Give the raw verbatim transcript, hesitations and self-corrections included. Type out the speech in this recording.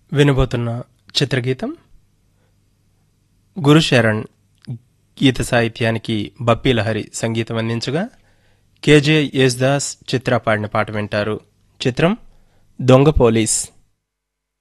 వినబోతున్న చిత్రగీతం గురుశరణ్ గీత సాహిత్యానికి బప్పీ లహరి సంగీతం అందించగా కేజే యేసుదాస్ చిత్ర పాడిన పాట వింటారు. చిత్రం దొంగ పోలీస్.